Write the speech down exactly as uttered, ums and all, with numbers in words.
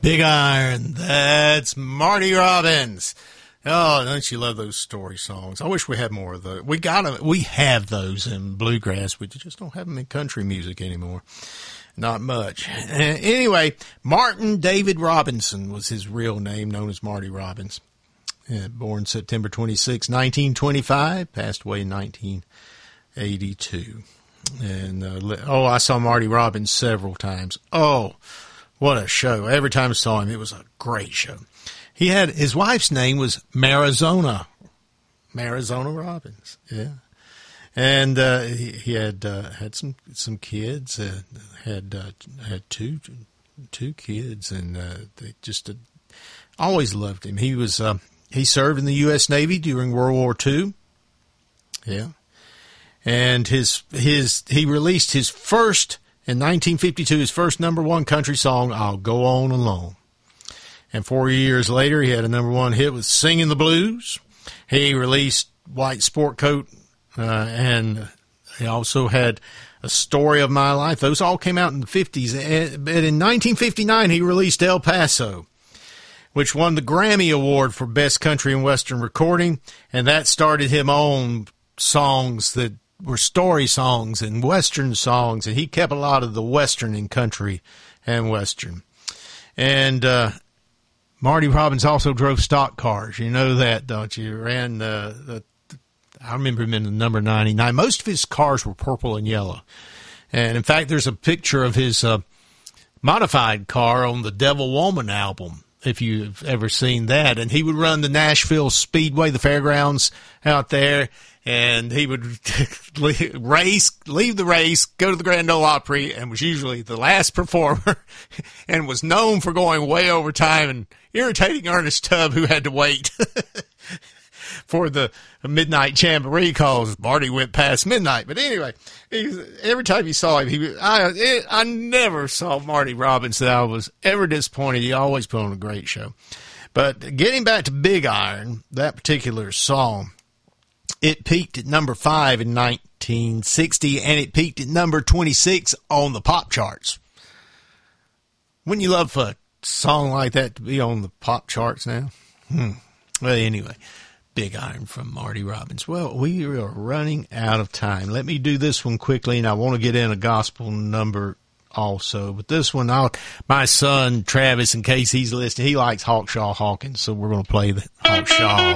Big Iron, that's Marty Robbins. Oh, don't you love those story songs? I wish we had more of those. We got them. We have those in bluegrass. We just don't have them in country music anymore. Not much. Anyway, Martin David Robinson was his real name, known as Marty Robbins. Uh, born September twenty-sixth, nineteen twenty-five, passed away in nineteen eighty-two. And, uh, oh, I saw Marty Robbins several times. Oh, what a show. Every time I saw him, it was a great show. He had, his wife's name was Marizona. Marizona Robbins, yeah. And uh, he, he had uh, had some some kids, uh, had uh, had two two kids, and uh, they just uh, always loved him. He was uh, he served in the U S Navy during World War Two. Yeah, and his his he released his first in nineteen fifty-two his first number one country song, "I'll Go On Alone." And four years later, he had a number one hit with "Singing the Blues." He released "White Sport Coat." Uh, and he also had "A Story of My Life." Those all came out in the fifties. But in nineteen fifty-nine, he released "El Paso," which won the Grammy Award for Best Country and Western Recording. And that started him on songs that were story songs and Western songs. And he kept a lot of the Western in country and Western. And uh, Marty Robbins also drove stock cars. You know that, don't you? Ran uh, the I remember him in the number ninety-nine. Most of his cars were purple and yellow. And, in fact, there's a picture of his uh, modified car on the Devil Woman album, if you've ever seen that. And he would run the Nashville Speedway, the fairgrounds out there, and he would race, leave the race, go to the Grand Ole Opry, and was usually the last performer and was known for going way over time and irritating Ernest Tubb, who had to wait for the midnight jamboree because Marty went past midnight. But anyway, he was, every time you saw him, he was, I, it, I never saw Marty Robbins that I was ever disappointed. He always put on a great show. But getting back to Big Iron, that particular song, it peaked at number five in nineteen sixty, and it peaked at number twenty-six on the pop charts. Wouldn't you love for a song like that to be on the pop charts now? Hmm. Well, anyway, Big Iron from Marty Robbins. Well, we are running out of time. Let me do this one quickly, and I want to get in a gospel number also. But this one, I'll, my son, Travis, in case he's listening, he likes Hawkshaw Hawkins, so we're going to play the Hawkshaw.